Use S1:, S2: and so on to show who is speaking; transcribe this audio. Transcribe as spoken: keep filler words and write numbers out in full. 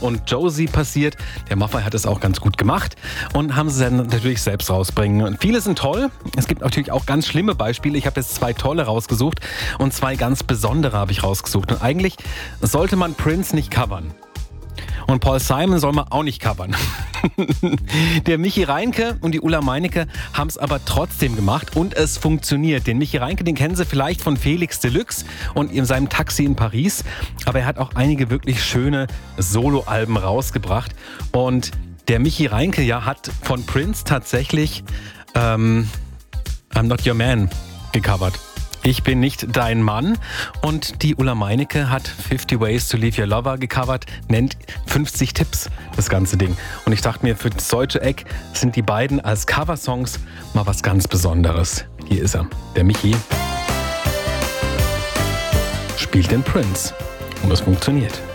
S1: und Josie passiert. Der Maffay hat es auch ganz gut gemacht und haben sie dann natürlich selbst rausbringen. Und viele sind toll. Es gibt natürlich auch ganz schlimme Beispiele. Ich habe jetzt zwei tolle rausgesucht und zwei ganz besondere habe ich rausgesucht. Und eigentlich sollte man Prince nicht covern. Und Paul Simon soll man auch nicht covern. Der Michi Reinke und die Ulla Meinecke haben es aber trotzdem gemacht und es funktioniert. Den Michi Reinke, den kennen Sie vielleicht von Felix Deluxe und in seinem Taxi in Paris. Aber er hat auch einige wirklich schöne Soloalben rausgebracht. Und der Michi Reinke ja hat von Prince tatsächlich ähm, I'm Not Your Man gecovert. Ich bin nicht dein Mann. Und die Ulla Meinecke hat fifty Ways to Leave Your Lover gecovert, nennt fünfzig Tipps das ganze Ding. Und ich dachte mir, für das deutsche Eck sind die beiden als Coversongs mal was ganz Besonderes. Hier ist er, der Michi spielt den Prince. Und das funktioniert.